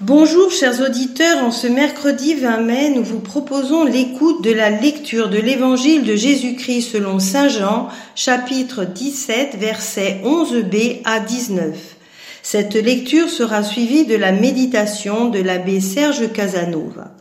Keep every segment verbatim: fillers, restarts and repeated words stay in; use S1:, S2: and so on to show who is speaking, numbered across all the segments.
S1: Bonjour chers auditeurs, en ce mercredi vingt mai, nous vous proposons l'écoute de la lecture de l'évangile de Jésus-Christ selon saint Jean, chapitre dix-sept, versets onze b à dix-neuf. Cette lecture sera suivie de la méditation de l'abbé Serge Casanova.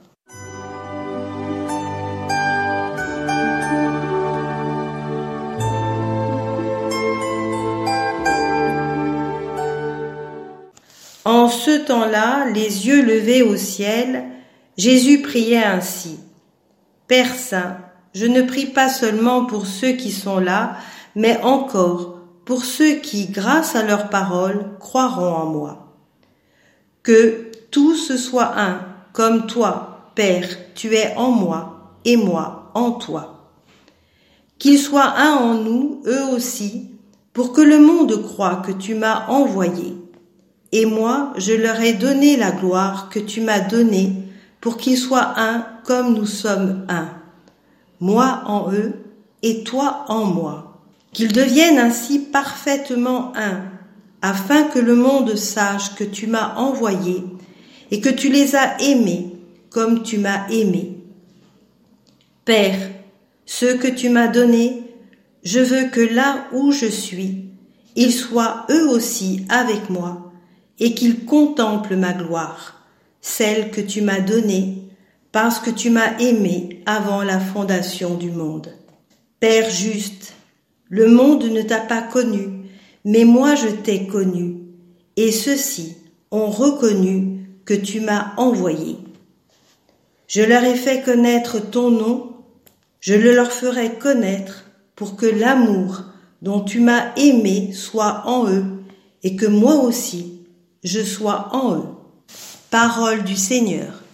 S1: En ce temps-là, les yeux levés au ciel, Jésus priait ainsi. « Père Saint, je ne prie pas seulement pour ceux qui sont là, mais encore pour ceux qui, grâce à leur parole, croiront en moi. Que tous soient un, comme toi, Père, tu es en moi, et moi en toi. Qu'ils soient un en nous, eux aussi, pour que le monde croie que tu m'as envoyé. Et moi, je leur ai donné la gloire que tu m'as donnée pour qu'ils soient un comme nous sommes un. Moi en eux et toi en moi. Qu'ils deviennent ainsi parfaitement un, afin que le monde sache que tu m'as envoyé et que tu les as aimés comme tu m'as aimé. Père, ceux que tu m'as donnés, je veux que là où je suis, ils soient eux aussi avec moi, et qu'ils contemplent ma gloire, celle que tu m'as donnée, parce que tu m'as aimé avant la fondation du monde. Père juste, le monde ne t'a pas connu, mais moi je t'ai connu, et ceux-ci ont reconnu que tu m'as envoyé. Je leur ai fait connaître ton nom, je le leur ferai connaître pour que l'amour dont tu m'as aimé soit en eux, et que moi aussi, je sois en eux. Parole du Seigneur.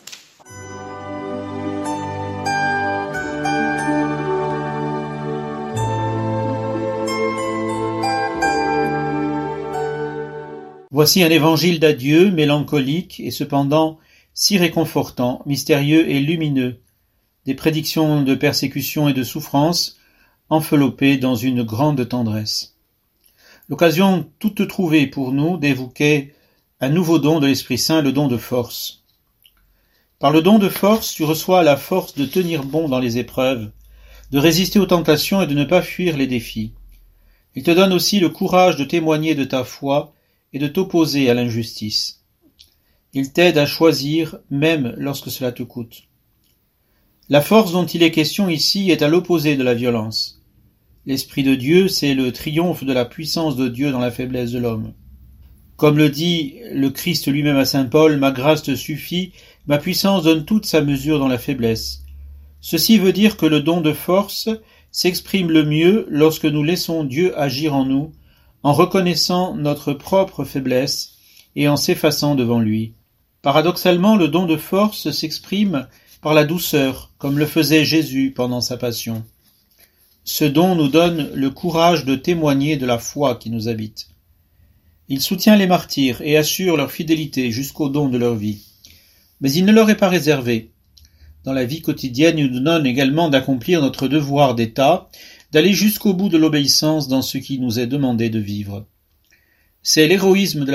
S2: Voici un évangile d'adieu mélancolique et cependant si réconfortant, mystérieux et lumineux, des prédictions de persécution et de souffrance enveloppées dans une grande tendresse. L'occasion toute trouvée pour nous d'évoquer un nouveau don de l'Esprit Saint, le don de force. Par le don de force, tu reçois la force de tenir bon dans les épreuves, de résister aux tentations et de ne pas fuir les défis. Il te donne aussi le courage de témoigner de ta foi et de t'opposer à l'injustice. Il t'aide à choisir même lorsque cela te coûte. La force dont il est question ici est à l'opposé de la violence. L'Esprit de Dieu, c'est le triomphe de la puissance de Dieu dans la faiblesse de l'homme. Comme le dit le Christ lui-même à saint Paul, « Ma grâce te suffit, ma puissance donne toute sa mesure dans la faiblesse ». Ceci veut dire que le don de force s'exprime le mieux lorsque nous laissons Dieu agir en nous, en reconnaissant notre propre faiblesse et en s'effaçant devant lui. Paradoxalement, le don de force s'exprime par la douceur, comme le faisait Jésus pendant sa passion. Ce don nous donne le courage de témoigner de la foi qui nous habite. Il soutient les martyrs et assure leur fidélité jusqu'au don de leur vie. Mais il ne leur est pas réservé. Dans la vie quotidienne, il nous donne également d'accomplir notre devoir d'État, d'aller jusqu'au bout de l'obéissance dans ce qui nous est demandé de vivre. C'est l'héroïsme de la